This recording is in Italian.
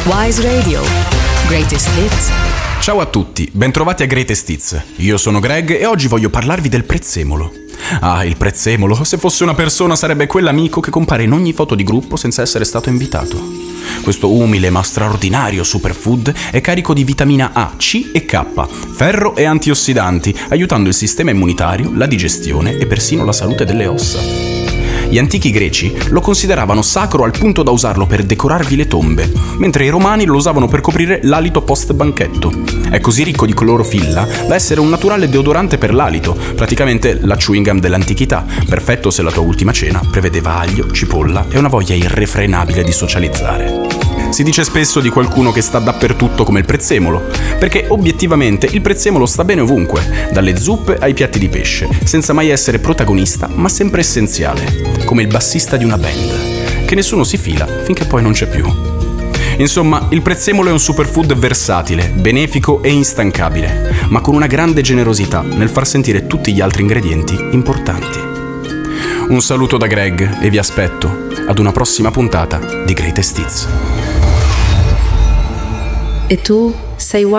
Wise Radio. Greatest Hits. Ciao a tutti, bentrovati a Greatest Hits. Io sono Greg e oggi voglio parlarvi del prezzemolo. Ah, il prezzemolo, se fosse una persona sarebbe quell'amico che compare in ogni foto di gruppo senza essere stato invitato. Questo umile ma straordinario superfood è carico di vitamina A, C e K, ferro e antiossidanti, aiutando il sistema immunitario, la digestione e persino la salute delle ossa. Gli antichi greci lo consideravano sacro al punto da usarlo per decorarvi le tombe, mentre i romani lo usavano per coprire l'alito post-banchetto. È così ricco di clorofilla da essere un naturale deodorante per l'alito, praticamente la chewing gum dell'antichità, perfetto se la tua ultima cena prevedeva aglio, cipolla e una voglia irrefrenabile di socializzare. Si dice spesso di qualcuno che sta dappertutto come il prezzemolo, perché obiettivamente il prezzemolo sta bene ovunque, dalle zuppe ai piatti di pesce, senza mai essere protagonista ma sempre essenziale, come il bassista di una band, che nessuno si fila finché poi non c'è più. Insomma, il prezzemolo è un superfood versatile, benefico e instancabile, ma con una grande generosità nel far sentire tutti gli altri ingredienti importanti. Un saluto da Greg e vi aspetto ad una prossima puntata di Greatest Hits. E tu sei